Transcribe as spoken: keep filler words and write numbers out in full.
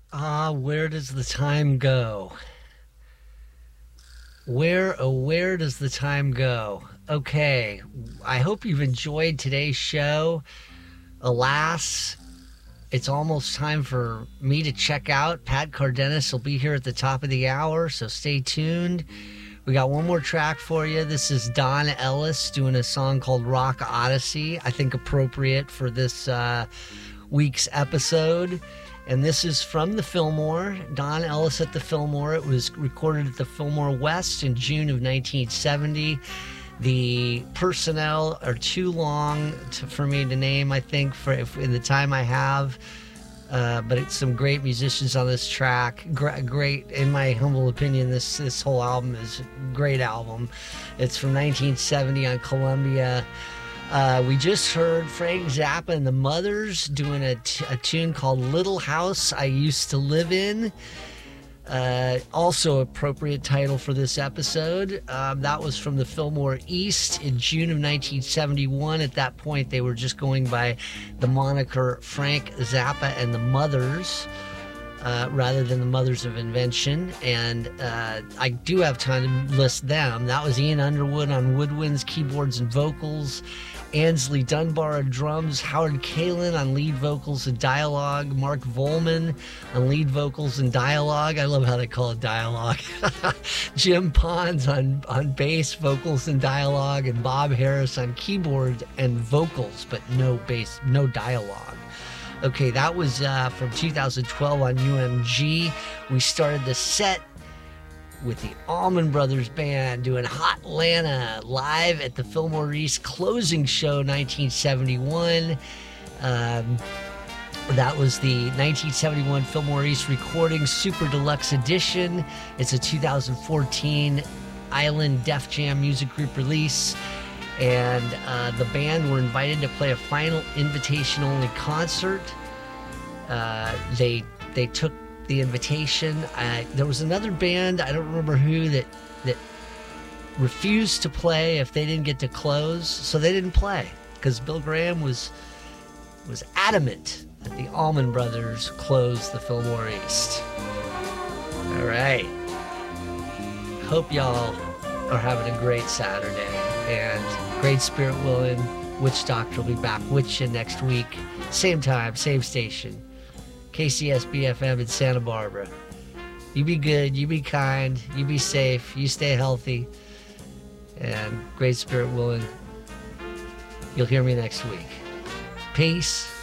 Ah, where does the time go? Where, oh, where does the time go? Okay, I hope you've enjoyed today's show. Alas, it's almost time for me to check out. Pat Cardenas will be here at the top of the hour, so stay tuned. We got one more track for you. This is Don Ellis doing a song called Rock Odyssey. I think appropriate for this uh, week's episode. And this is from the Fillmore, Don Ellis at the Fillmore. It was recorded at the Fillmore West in June of nineteen seventy. The personnel are too long to, for me to name, I think, for if, in the time I have. Uh, but it's some great musicians on this track. Great, great, in my humble opinion, this, this whole album is a great album. It's from nineteen seventy on Columbia. Uh, we just heard Frank Zappa and the Mothers doing a, t- a tune called Little House I Used to Live In. Uh, also appropriate title for this episode. Um, that was from the Fillmore East in June of nineteen seventy-one. At that point, they were just going by the moniker Frank Zappa and the Mothers. Uh, rather than the Mothers of Invention. And uh, I do have time to list them. That was Ian Underwood on woodwinds, keyboards, and vocals. Ansley Dunbar on drums. Howard Kalin on lead vocals and dialogue. Mark Volman on lead vocals and dialogue. I love how they call it dialogue. Jim Pons on, on bass, vocals, and dialogue. And Bob Harris on keyboard and vocals, but no bass, no dialogue. Okay, that was uh, from two thousand twelve on U M G. We started the set with the Allman Brothers Band doing Hot Lana live at the Fillmore East closing show nineteen seventy-one. Um, that was the nineteen seventy-one Fillmore East recording Super Deluxe Edition. It's a two thousand fourteen Island Def Jam Music Group release. And uh, the band were invited to play a final invitation-only concert. Uh, they they took the invitation. I, there was another band, I don't remember who, that that refused to play if they didn't get to close, so they didn't play because Bill Graham was was adamant that the Allman Brothers close the Fillmore East. All right. Hope y'all are having a great Saturday. And great spirit willing, Witch Doctor will be back with you next week. Same time, same station. K C S B F M in Santa Barbara. You be good, you be kind, you be safe, you stay healthy. And great spirit willing, you'll hear me next week. Peace.